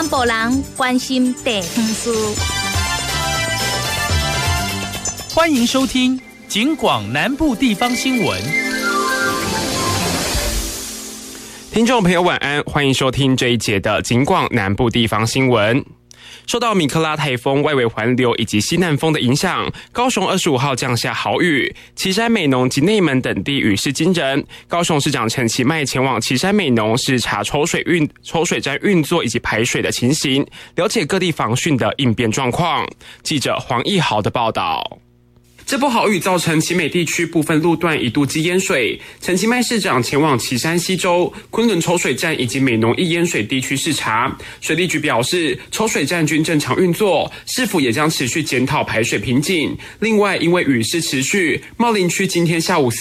南部人关心地方事。 欢迎收听警广南部地方新闻。 听众朋友晚安，欢迎收听这一节的警广南部地方新闻。受到米克拉台风、外围环流以及西南风的影响，高雄25号降下豪雨，旗山美浓及内门等地雨势惊人。高雄市长陈其迈前往旗山美浓视察抽水站运作以及排水的情形，了解各地防汛的应变状况。记者黄义豪的报道。这波豪雨造成旗美地区部分路段一度积淹水，陈其迈市长前往旗山西周、昆仑抽水站以及美浓易淹水地区视察。水利局表示，抽水站均正常运作，市府也将持续检讨排水瓶颈。另外，因为雨势持续，茂林区今天下午